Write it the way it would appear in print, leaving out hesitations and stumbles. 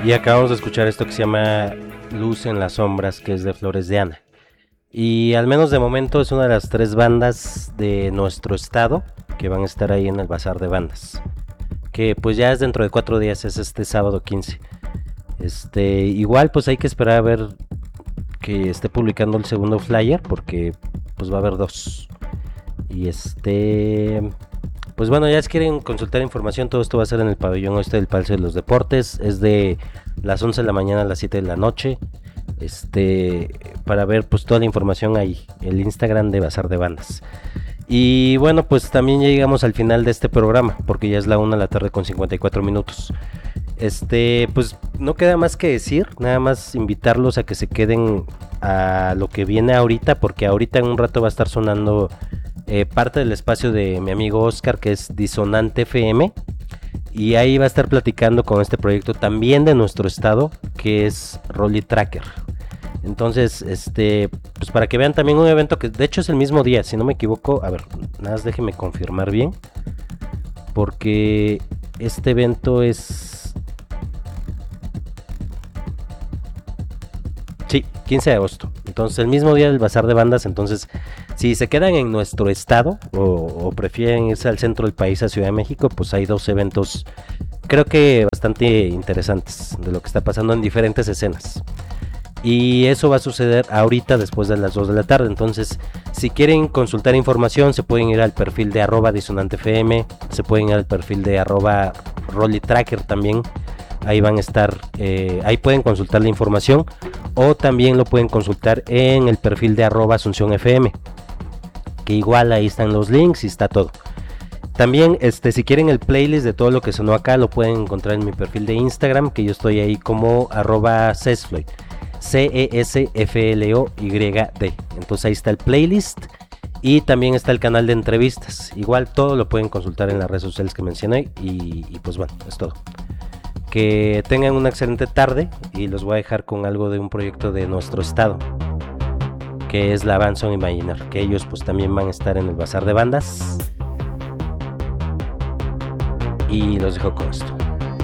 Y acabamos de escuchar esto que se llama Luz en las Sombras, que es de Flores de Ana. Y al menos de momento es una de las 3 bandas de nuestro estado que van a estar ahí en el Bazar de Bandas. Que pues ya es dentro de 4 días, es este sábado 15. Igual pues hay que esperar a ver que esté publicando el segundo flyer, porque pues va a haber 2. Y pues bueno, ya si quieren consultar información, todo esto va a ser en el pabellón oeste del Palacio de los Deportes. Es de las 11 de la mañana a las 7 de la noche. Para ver pues toda la información ahí, el Instagram de Bazar de Bandas. Y bueno, pues también ya llegamos al final de este programa, porque ya es la 1 de la tarde con 54 minutos. Pues no queda más que decir, nada más invitarlos a que se queden a lo que viene ahorita, porque ahorita en un rato va a estar sonando parte del espacio de mi amigo Oscar, que es Disonante FM, y ahí va a estar platicando con este proyecto también de nuestro estado, que es Rolly Tracker. Entonces, pues para que vean también un evento que de hecho es el mismo día, si no me equivoco. A ver, nada más déjenme confirmar bien, porque este evento es... Sí, 15 de agosto. Entonces, el mismo día del Bazar de Bandas. Entonces, si se quedan en nuestro estado o prefieren irse al centro del país, a Ciudad de México, pues hay 2 eventos, creo que bastante interesantes, de lo que está pasando en diferentes escenas. Y eso va a suceder ahorita después de las 2 de la tarde. Entonces, si quieren consultar información, se pueden ir al perfil de @disonantefm, se pueden ir al perfil de @rollytracker también. Ahí van a estar, ahí pueden consultar la información, o también lo pueden consultar en el perfil de @asunciónfm, que igual ahí están los links y está todo. También, si quieren el playlist de todo lo que sonó acá, lo pueden encontrar en mi perfil de Instagram, que yo estoy ahí como @cesfloyd, CESFLOYD. Entonces ahí está el playlist, y también está el canal de entrevistas. Igual todo lo pueden consultar en las redes sociales que mencioné, y pues bueno, es todo. Que tengan una excelente tarde, y los voy a dejar con algo de un proyecto de nuestro estado, que es la Band Son Imaginar, que ellos pues también van a estar en el Bazar de Bandas. Y los dejo con esto.